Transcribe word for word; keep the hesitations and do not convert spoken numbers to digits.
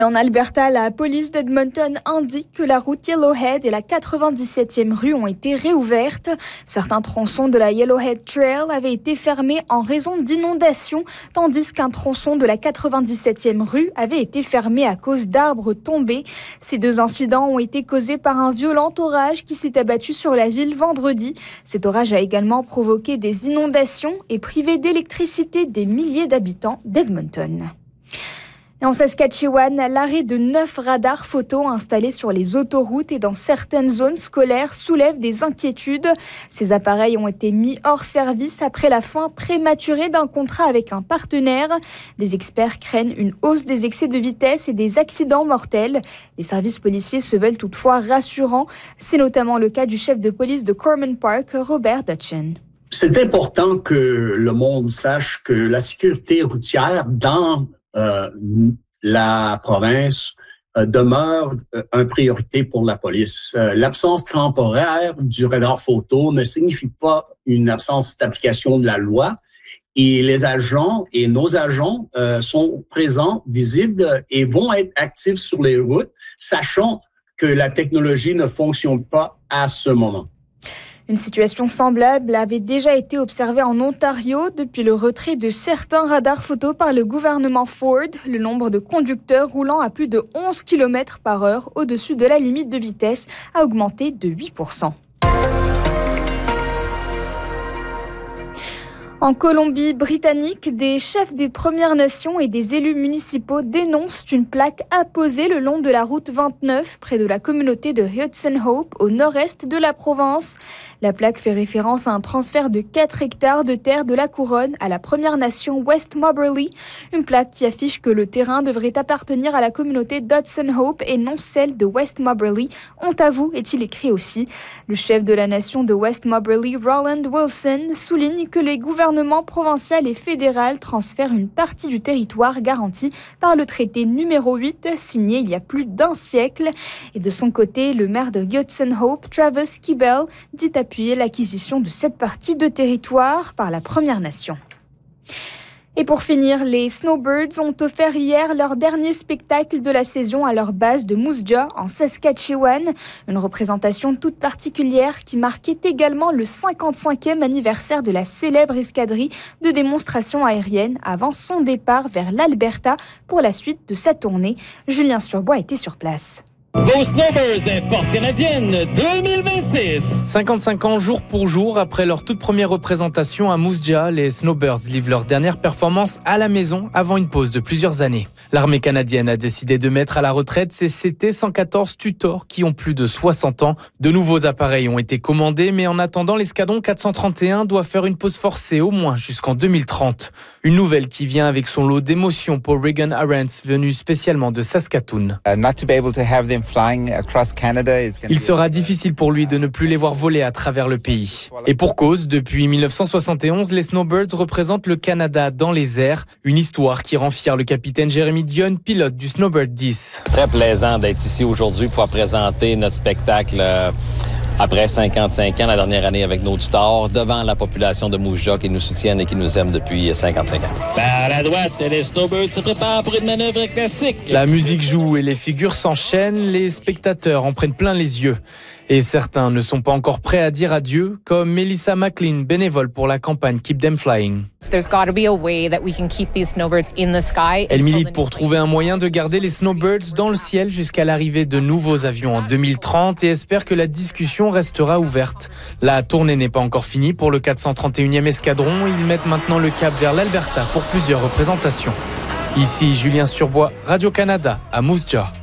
En Alberta, la police d'Edmonton indique que la route Yellowhead et la quatre-vingt-dix-septième rue ont été réouvertes. Certains tronçons de la Yellowhead Trail avaient été fermés en raison d'inondations, tandis qu'un tronçon de la quatre-vingt-dix-septième rue avait été fermé à cause d'arbres tombés. Ces deux incidents ont été causés par un violent orage qui s'est abattu sur la ville vendredi. Cet orage a également provoqué des inondations et privé d'électricité des milliers d'habitants d'Edmonton. Et en Saskatchewan, l'arrêt de neuf radars photo installés sur les autoroutes et dans certaines zones scolaires soulève des inquiétudes. Ces appareils ont été mis hors service après la fin prématurée d'un contrat avec un partenaire. Des experts craignent une hausse des excès de vitesse et des accidents mortels. Les services policiers se veulent toutefois rassurants. C'est notamment le cas du chef de police de Corman Park, Robert Dutchin. C'est important que le monde sache que la sécurité routière dans Euh, la province euh, demeure euh, une priorité pour la police. Euh, l'absence temporaire du radar photo ne signifie pas une absence d'application de la loi et les agents et nos agents euh, sont présents, visibles et vont être actifs sur les routes, sachant que la technologie ne fonctionne pas à ce moment. Une situation semblable avait déjà été observée en Ontario depuis le retrait de certains radars photo par le gouvernement Ford. Le nombre de conducteurs roulant à plus de onze kilomètres par heure au-dessus de la limite de vitesse a augmenté de huit pour cent. En Colombie-Britannique, des chefs des Premières Nations et des élus municipaux dénoncent une plaque apposée le long de la route vingt-neuf près de la communauté de Hudson Hope au nord-est de la province. La plaque fait référence à un transfert de quatre hectares de terre de la couronne à la Première Nation West Moberly. Une plaque qui affiche que le terrain devrait appartenir à la communauté d'Hudson Hope et non celle de West Moberly. Honte à vous, est-il écrit aussi. Le chef de la nation de West Moberly, Roland Wilson, souligne que les gouvernements provincial et fédéral transfèrent une partie du territoire garanti par le traité numéro huit signé il y a plus d'un siècle. Et de son côté, le maire de Hudson Hope, Travis Kibel, dit appuyer l'acquisition de cette partie de territoire par la Première Nation. Et pour finir, les Snowbirds ont offert hier leur dernier spectacle de la saison à leur base de Moose Jaw en Saskatchewan. Une représentation toute particulière qui marquait également le cinquante-cinquième anniversaire de la célèbre escadrille de démonstration aérienne avant son départ vers l'Alberta pour la suite de sa tournée. Julien Surbois était sur place. Vos Snowbirds des Forces canadiennes deux mille vingt-six. cinquante-cinq ans jour pour jour après leur toute première représentation à Moose Jaw, les Snowbirds livrent leur dernière performance à la maison avant une pause de plusieurs années. L'armée canadienne a décidé de mettre à la retraite ses C T cent quatorze Tutor qui ont plus de soixante ans. De nouveaux appareils ont été commandés, mais en attendant, l'escadron quatre cent trente et un doit faire une pause forcée au moins jusqu'en deux mille trente. Une nouvelle qui vient avec son lot d'émotions pour Regan Arentz, venu spécialement de Saskatoon. Uh, not to be able to have them flying across Canada is Il sera difficile pour lui de ne plus les voir voler à travers le pays. Et pour cause, depuis dix-neuf cent soixante et onze, les Snowbirds représentent le Canada dans les airs. Une histoire qui rend fier le capitaine Jérémy Dion, pilote du Snowbird dix. Très plaisant d'être ici aujourd'hui pour pouvoir présenter notre spectacle euh, après cinquante-cinq ans, la dernière année avec nos tutors, devant la population de Moose Jaw qui nous soutiennent et qui nous aiment depuis cinquante-cinq ans. Par la droite, les Snowbirds se préparent pour une manœuvre classique. La musique joue et les figures s'enchaînent, les spectateurs en prennent plein les yeux. Et certains ne sont pas encore prêts à dire adieu, comme Melissa McLean, bénévole pour la campagne Keep Them Flying. Elle milite pour trouver un moyen de garder les Snowbirds dans le ciel jusqu'à l'arrivée de nouveaux avions en deux mille trente et espère que la discussion restera ouverte. La tournée n'est pas encore finie pour le quatre cent trente et unième escadron. Ils mettent maintenant le cap vers l'Alberta pour plusieurs représentations. Ici Julien Surbois, Radio-Canada à Moose Jaw.